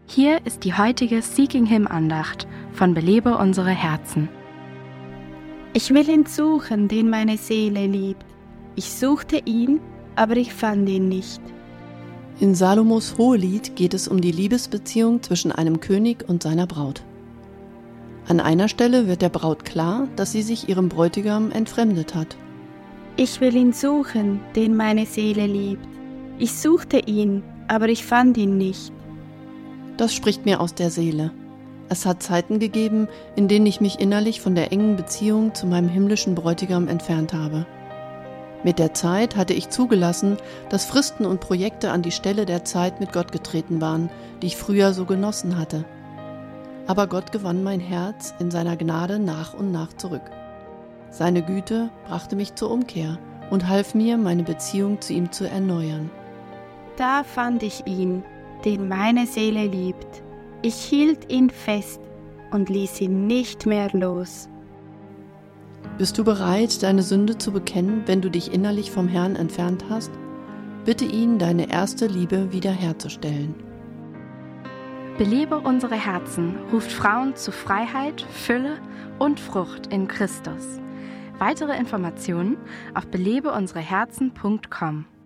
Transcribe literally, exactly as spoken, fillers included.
Hier ist die heutige Seeking Him Andacht von Belebe unsere Herzen. Ich will ihn suchen, den meine Seele liebt. Ich suchte ihn, aber ich fand ihn nicht. In Salomos Hohelied geht es um die Liebesbeziehung zwischen einem König und seiner Braut. An einer Stelle wird der Braut klar, dass sie sich ihrem Bräutigam entfremdet hat. Ich will ihn suchen, den meine Seele liebt. Ich suchte ihn, aber ich fand ihn nicht. Das spricht mir aus der Seele. Es hat Zeiten gegeben, in denen ich mich innerlich von der engen Beziehung zu meinem himmlischen Bräutigam entfernt habe. Mit der Zeit hatte ich zugelassen, dass Fristen und Projekte an die Stelle der Zeit mit Gott getreten waren, die ich früher so genossen hatte. Aber Gott gewann mein Herz in seiner Gnade nach und nach zurück. Seine Güte brachte mich zur Umkehr und half mir, meine Beziehung zu ihm zu erneuern. Da fand ich ihn, den meine Seele liebt. Ich hielt ihn fest und ließ ihn nicht mehr los. Bist du bereit, deine Sünde zu bekennen, wenn du dich innerlich vom Herrn entfernt hast? Bitte ihn, deine erste Liebe wiederherzustellen. Belebe unsere Herzen ruft Frauen zu Freiheit, Fülle und Frucht in Christus. Weitere Informationen auf belebe unsere herzen punkt com.